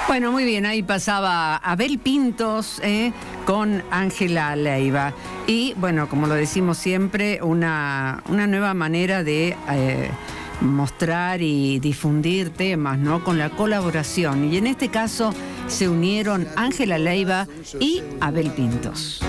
Bueno, muy bien, ahí pasaba Abel Pintos con Ángela Leiva. Y bueno, como lo decimos siempre, una nueva manera de mostrar y difundir temas, ¿no? Con la colaboración. Y en este caso se unieron Ángela Leiva y Abel Pintos.